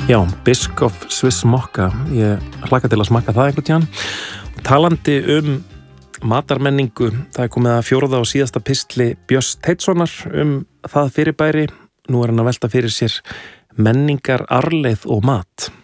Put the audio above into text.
Já, Biscoff Swiss Mokka, ég hlakka til að smakka það einhvern tíðan. Talandi matarmenningu, það komið að 4. og síðasta pistli Björns Teitssonar það fyrirbæri. Nú hann að velta fyrir sér menningar, arfleifð og mat.